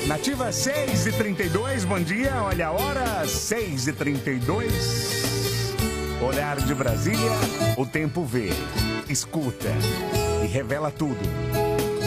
Nativa 6h32, bom dia, olha a hora, 6h32. Olhar de Brasília, o tempo vê, escuta e revela tudo.